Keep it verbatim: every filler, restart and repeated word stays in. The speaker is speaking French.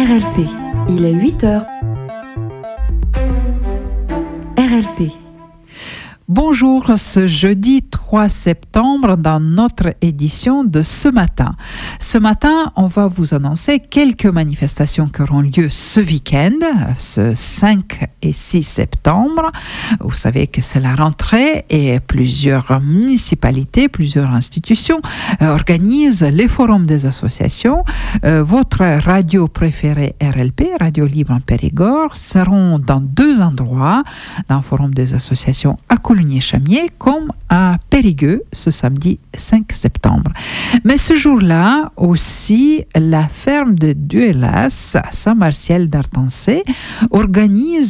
R L P, il est huit heures. R L P. Bonjour, ce jeudi trois septembre dans notre édition de ce matin. Ce matin, on va vous annoncer quelques manifestations qui auront lieu ce week-end, ce cinq et six septembre. Vous savez que c'est la rentrée et plusieurs municipalités, plusieurs institutions euh, organisent les forums des associations. Euh, votre radio préférée R L P, Radio Libre en Périgord, seront dans deux endroits, dans le forum des associations à Coligny-Chamier comme à Périgueux ce samedi cinq septembre. Mais ce jour-là aussi, la ferme de Duelas à Saint-Martial d'Artancé organise